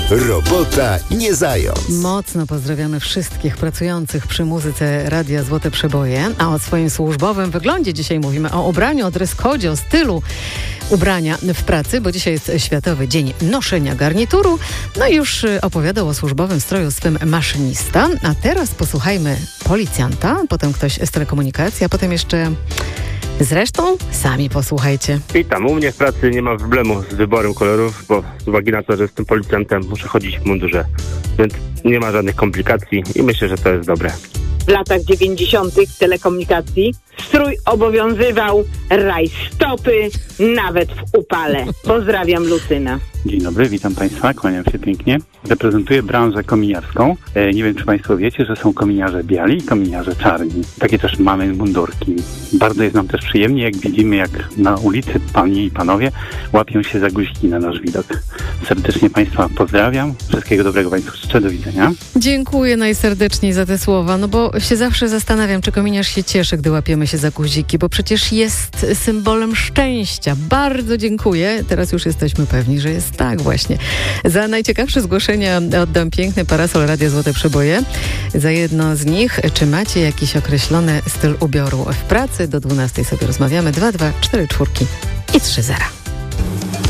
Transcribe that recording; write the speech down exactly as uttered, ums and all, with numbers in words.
Robota nie zając. Mocno pozdrawiamy wszystkich pracujących przy muzyce Radia Złote Przeboje. A o swoim służbowym wyglądzie dzisiaj mówimy, o ubraniu, o dress-codzie, o stylu ubrania w pracy, bo dzisiaj jest Światowy Dzień Noszenia Garnituru. No i już opowiadał o służbowym stroju swym maszynista. A teraz posłuchajmy policjanta, potem ktoś z telekomunikacji, a potem jeszcze... Zresztą sami posłuchajcie. Witam. U mnie w pracy nie ma problemu z wyborem kolorów, bo z uwagi na to, że jestem policjantem, muszę chodzić w mundurze. Więc nie ma żadnych komplikacji i myślę, że to jest dobre. W latach dziewięćdziesiątych w telekomunikacji strój obowiązywał rajstopy nawet w upale. Pozdrawiam, Lucyna. Dzień dobry, witam Państwa, kłaniam się pięknie. Reprezentuję branżę kominiarską. E, nie wiem, czy Państwo wiecie, że są kominiarze biali i kominiarze czarni. Takie też mamy mundurki. Bardzo jest nam też przyjemnie, jak widzimy, jak na ulicy panie i panowie łapią się za guziki na nasz widok. Serdecznie Państwa pozdrawiam. Wszystkiego dobrego Państwu życzę. Do widzenia. Dziękuję najserdeczniej za te słowa, no bo się zawsze zastanawiam, czy kominiarz się cieszy, gdy łapiemy się za guziki, bo przecież jest symbolem szczęścia. Bardzo dziękuję. Teraz już jesteśmy pewni, że jest tak właśnie. Za najciekawsze zgłoszenia oddam piękny parasol Radia Złote Przeboje. Za jedno z nich, czy macie jakiś określony styl ubioru w pracy? Do dwunastej sobie rozmawiamy. dwa dwa cztery cztery i trzy zera.